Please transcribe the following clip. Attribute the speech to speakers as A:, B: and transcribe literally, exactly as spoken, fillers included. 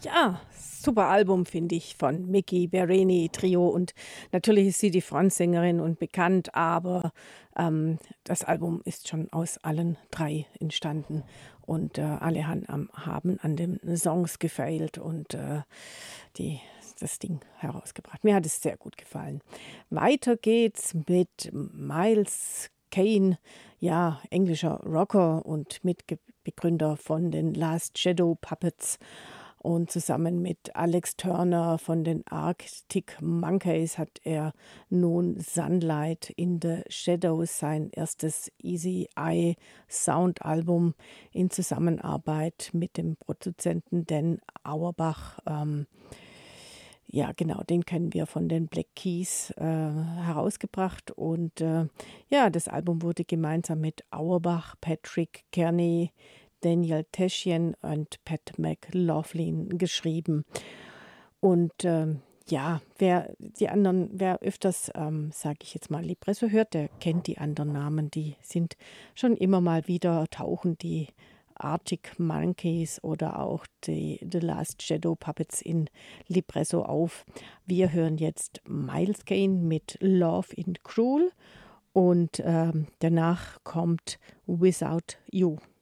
A: Ja, super Album, finde ich, von Miki Berenyi Trio und natürlich ist sie die Frontsängerin und bekannt, aber, ähm, das Album ist schon aus allen drei entstanden und, äh, alle han am haben an den Songs gefeilt und, äh, die das Ding herausgebracht. Mir hat es sehr gut gefallen. Weiter geht's mit Miles Kane, ja, englischer Rocker und Mitge Begründer von den Last Shadow Puppets. Und zusammen mit Alex Turner von den Arctic Monkeys hat er nun Sunlight in the Shadows, sein erstes Easy Eye Sound-Album in Zusammenarbeit mit dem Produzenten Dan Auerbach. Ähm, ja, genau, den kennen wir von den Black Keys äh, herausgebracht. Und äh, ja, das Album wurde gemeinsam mit Auerbach, Patrick Kearney, Daniel Teschen und Pat McLaughlin geschrieben. Und ähm, ja, wer die anderen, wer öfters, ähm, sage ich jetzt mal, Lipresso hört, der kennt die anderen Namen. Die sind schon immer mal wieder, tauchen die Arctic Monkeys oder auch die The Last Shadow Puppets in Lipresso auf. Wir hören jetzt Miles Kane mit Love in Cruel und ähm, danach kommt Without You.